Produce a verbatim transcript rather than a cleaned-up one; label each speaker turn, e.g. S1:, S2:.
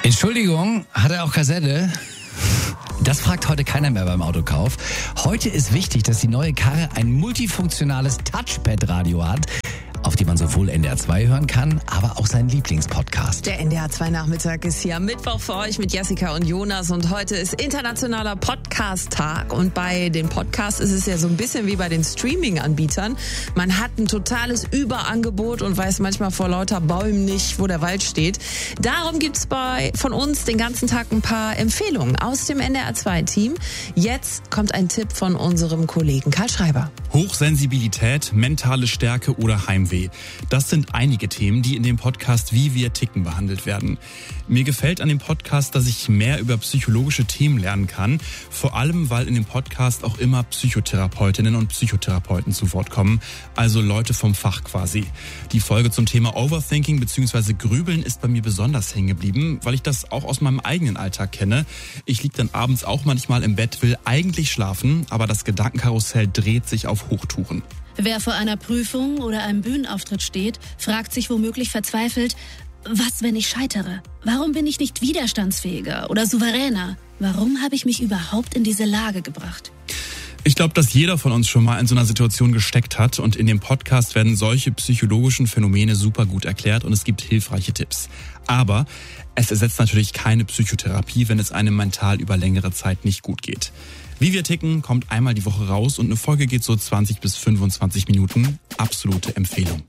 S1: Entschuldigung, hat er auch Kassette? Das fragt heute keiner mehr beim Autokauf. Heute ist wichtig, dass die neue Karre ein multifunktionales Touchpad-Radio hat, auf die man sowohl N D R zwei hören kann, aber auch seinen Lieblingspodcast.
S2: Der N D R zwei Nachmittag ist hier am Mittwoch für euch mit Jessica und Jonas und heute ist internationaler Podcast-Tag und bei den Podcasts ist es ja so ein bisschen wie bei den Streaming-Anbietern. Man hat ein totales Überangebot und weiß manchmal vor lauter Bäumen nicht, wo der Wald steht. Darum gibt's bei von uns den ganzen Tag ein paar Empfehlungen aus dem N D R zwei Team. Jetzt kommt ein Tipp von unserem Kollegen Karl Schreiber.
S3: Hochsensibilität, mentale Stärke oder Heimweh. Das sind einige Themen, die in dem Podcast Wie wir ticken behandelt werden. Mir gefällt an dem Podcast, dass ich mehr über psychologische Themen lernen kann. Vor allem, weil in dem Podcast auch immer Psychotherapeutinnen und Psychotherapeuten zu Wort kommen. Also Leute vom Fach quasi. Die Folge zum Thema Overthinking bzw. Grübeln ist bei mir besonders hängen geblieben, weil ich das auch aus meinem eigenen Alltag kenne. Ich liege dann abends auch manchmal im Bett, will eigentlich schlafen, aber das Gedankenkarussell dreht sich auf Hochtouren.
S4: Wer vor einer Prüfung oder einem Bühnenauftritt steht, fragt sich womöglich verzweifelt, was, wenn ich scheitere? Warum bin ich nicht widerstandsfähiger oder souveräner? Warum habe ich mich überhaupt in diese Lage gebracht?
S3: Ich glaube, dass jeder von uns schon mal in so einer Situation gesteckt hat und in dem Podcast werden solche psychologischen Phänomene super gut erklärt und es gibt hilfreiche Tipps. Aber es ersetzt natürlich keine Psychotherapie, wenn es einem mental über längere Zeit nicht gut geht. Wie wir ticken kommt einmal die Woche raus und eine Folge geht so zwanzig bis fünfundzwanzig Minuten. Absolute Empfehlung.